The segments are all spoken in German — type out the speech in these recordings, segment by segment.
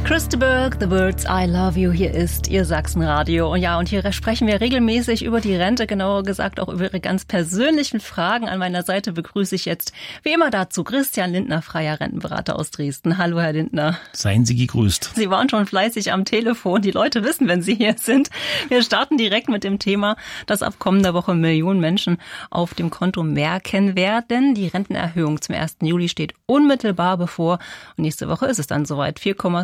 Christeberg, The Words I Love You. Hier ist Ihr Sachsenradio. Und ja, und hier sprechen wir regelmäßig über die Rente, genauer gesagt auch über Ihre ganz persönlichen Fragen. An meiner Seite begrüße ich jetzt wie immer dazu Christian Lindner, freier Rentenberater aus Dresden. Hallo, Herr Lindner. Seien Sie gegrüßt. Sie waren schon fleißig am Telefon. Die Leute wissen, wenn Sie hier sind. Wir starten direkt mit dem Thema, dass ab kommender Woche Millionen Menschen auf dem Konto merken werden. Die Rentenerhöhung zum 1. Juli steht unmittelbar bevor. Und nächste Woche ist es dann soweit.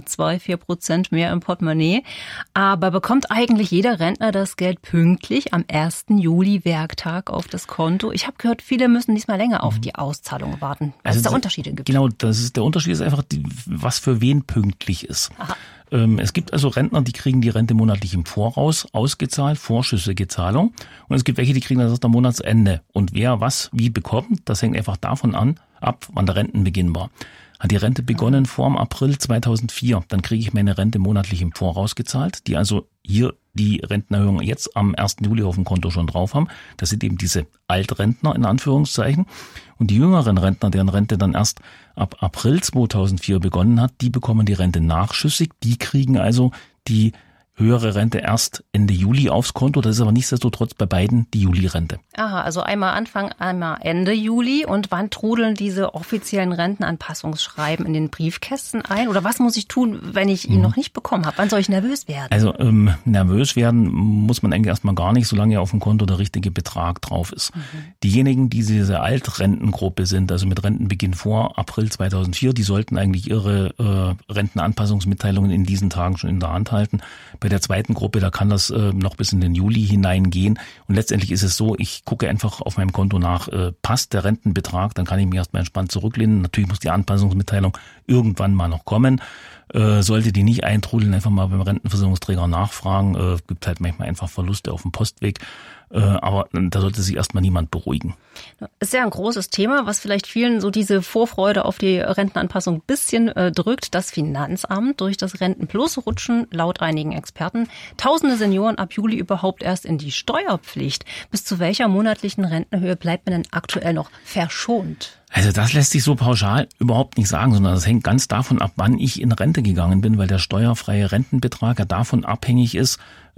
4,24% mehr im Portemonnaie. Aber bekommt eigentlich jeder Rentner das Geld pünktlich am 1. Juli Werktag auf das Konto? Ich habe gehört, viele müssen diesmal länger auf die Auszahlung warten, weil es da Unterschiede gibt. Genau, der Unterschied ist einfach, was für wen pünktlich ist. Aha. Es gibt also Rentner, die kriegen die Rente monatlich im Voraus ausgezahlt, vorschüssige Zahlung. Und es gibt welche, die kriegen das erst am Monatsende. Und wer was wie bekommt, das hängt einfach davon ab, wann der Rentenbeginn war. Hat die Rente begonnen vor dem April 2004, dann kriege ich meine Rente monatlich im Voraus gezahlt, die also hier die Rentenerhöhung jetzt am 1. Juli auf dem Konto schon drauf haben. Das sind eben diese Altrentner in Anführungszeichen. Und die jüngeren Rentner, deren Rente dann erst ab April 2004 begonnen hat, die bekommen die Rente nachschüssig. Die kriegen also die höhere Rente erst Ende Juli aufs Konto. Das ist aber nichtsdestotrotz bei beiden die Juli-Rente. Aha, also einmal Anfang, einmal Ende Juli. Und wann trudeln diese offiziellen Rentenanpassungsschreiben in den Briefkästen ein? Oder was muss ich tun, wenn ich ihn noch nicht bekommen habe? Wann soll ich nervös werden? Also nervös werden muss man eigentlich erstmal gar nicht, solange ja auf dem Konto der richtige Betrag drauf ist. Diejenigen, die diese Altrentengruppe sind, also mit Rentenbeginn vor April 2004, die sollten eigentlich ihre Rentenanpassungsmitteilungen in diesen Tagen schon in der Hand halten. Bei der zweiten Gruppe, da kann das noch bis in den Juli hineingehen. Und letztendlich ist es so, ich gucke einfach auf meinem Konto nach, passt der Rentenbetrag, dann kann ich mich erstmal entspannt zurücklehnen. Natürlich muss die Anpassungsmitteilung irgendwann mal noch kommen. Sollte die nicht eintrudeln, einfach mal beim Rentenversicherungsträger nachfragen. Gibt halt manchmal einfach Verluste auf dem Postweg. Aber da sollte sich erstmal niemand beruhigen. Ist ja ein großes Thema, was vielleicht vielen so diese Vorfreude auf die Rentenanpassung ein bisschen drückt. Das Finanzamt. Durch das Rentenplus rutschen laut einigen Experten tausende Senioren ab Juli überhaupt erst in die Steuerpflicht. Bis zu welcher monatlichen Rentenhöhe bleibt man denn aktuell noch verschont? Also das lässt sich so pauschal überhaupt nicht sagen, sondern das hängt ganz davon ab, wann ich in Rente gegangen bin, weil der steuerfreie Rentenbetrag ja davon abhängig ist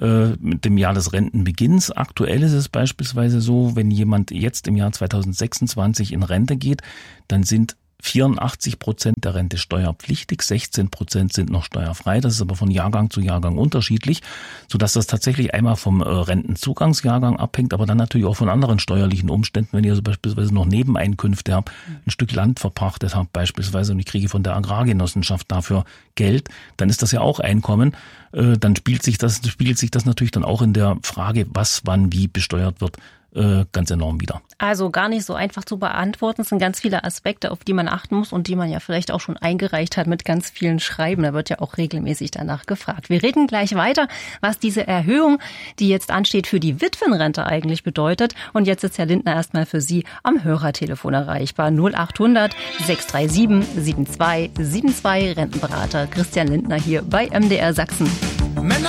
mit dem Jahr des Rentenbeginns. Aktuell ist es beispielsweise so, wenn jemand jetzt im Jahr 2026 in Rente geht, dann sind 84% der Rente steuerpflichtig, 16% sind noch steuerfrei. Das ist aber von Jahrgang zu Jahrgang unterschiedlich, sodass das tatsächlich einmal vom Rentenzugangsjahrgang abhängt, aber dann natürlich auch von anderen steuerlichen Umständen. Wenn ich also beispielsweise noch Nebeneinkünfte habe, ein Stück Land verpachtet habe beispielsweise und ich kriege von der Agrargenossenschaft dafür Geld, dann ist das ja auch Einkommen. Dann spiegelt sich das natürlich dann auch in der Frage, was wann wie besteuert wird, ganz enorm wieder. Also gar nicht so einfach zu beantworten. Es sind ganz viele Aspekte, auf die man achten muss und die man ja vielleicht auch schon eingereicht hat mit ganz vielen Schreiben. Da wird ja auch regelmäßig danach gefragt. Wir reden gleich weiter, was diese Erhöhung, die jetzt ansteht, für die Witwenrente eigentlich bedeutet. Und jetzt ist Herr Lindner erstmal für Sie am Hörertelefon erreichbar. 0800 637 7272 Rentenberater Christian Lindner hier bei MDR Sachsen.